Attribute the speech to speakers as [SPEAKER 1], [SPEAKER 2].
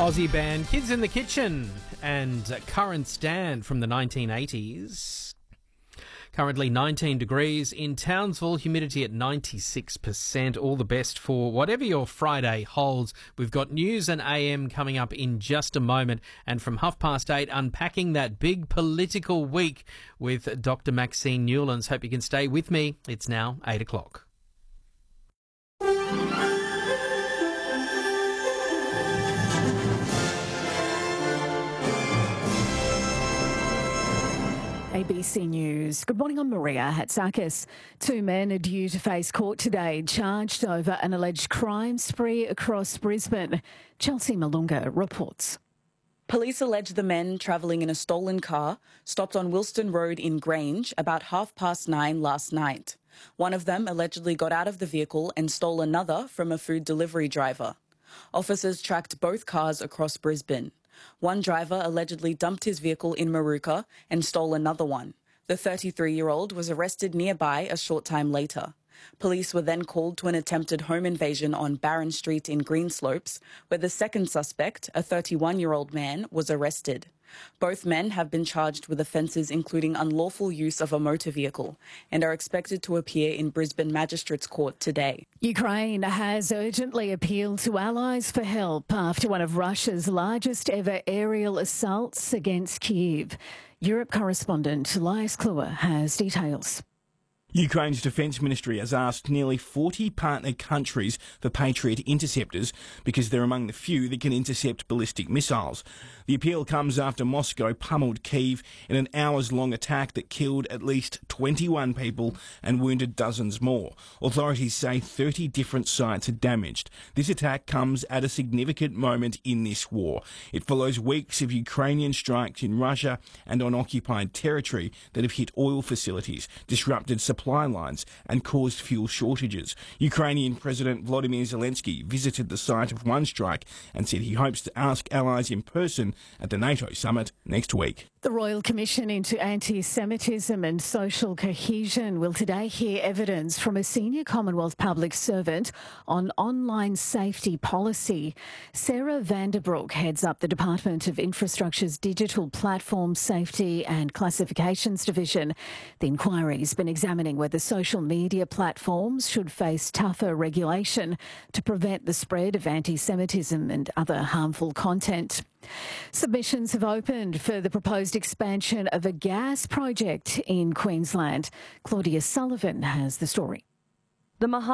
[SPEAKER 1] Aussie band Kids in the Kitchen and Current Stand from the 1980s. Currently 19 degrees in Townsville, humidity at 96%. All the best for whatever your Friday holds. We've got news and AM coming up in just a moment. And from 8:30, unpacking that big political week with Dr. Maxine Newlands. Hope you can stay with me. It's now 8 o'clock.
[SPEAKER 2] ABC News. Good morning, I'm Maria Hatzakis. Two men are due to face court today, charged over an alleged crime spree across Brisbane. Chelsea Malunga reports.
[SPEAKER 3] Police allege the men travelling in a stolen car stopped on Wilston Road in Grange about 9:30 last night. One of them allegedly got out of the vehicle and stole another from a food delivery driver. Officers tracked both cars across Brisbane. One driver allegedly dumped his vehicle in Maruka and stole another one. The 33-year-old was arrested nearby a short time later. Police were then called to an attempted home invasion on Barron Street in Greenslopes, where the second suspect, a 31-year-old man, was arrested. Both men have been charged with offences including unlawful use of a motor vehicle and are expected to appear in Brisbane Magistrates Court today.
[SPEAKER 2] Ukraine has urgently appealed to allies for help after one of Russia's largest ever aerial assaults against Kyiv. Europe correspondent Elias Kluwer has details.
[SPEAKER 4] Ukraine's Defence Ministry has asked nearly 40 partner countries for Patriot interceptors because they're among the few that can intercept ballistic missiles. The appeal comes after Moscow pummeled Kyiv in an hours-long attack that killed at least 21 people and wounded dozens more. Authorities say 30 different sites are damaged. This attack comes at a significant moment in this war. It follows weeks of Ukrainian strikes in Russia and on occupied territory that have hit oil facilities, disrupted supply lines and caused fuel shortages. Ukrainian President Volodymyr Zelensky visited the site of one strike and said he hopes to ask allies in person at the NATO summit next week.
[SPEAKER 2] The Royal Commission into Anti-Semitism and Social Cohesion will today hear evidence from a senior Commonwealth public servant on online safety policy. Sarah Vanderbroek heads up the Department of Infrastructure's Digital Platform Safety and Classifications Division. The inquiry's been examining whether social media platforms should face tougher regulation to prevent the spread of anti-Semitism and other harmful content. Submissions have opened for the proposed expansion of a gas project in Queensland. Claudia Sullivan has the story.
[SPEAKER 5] The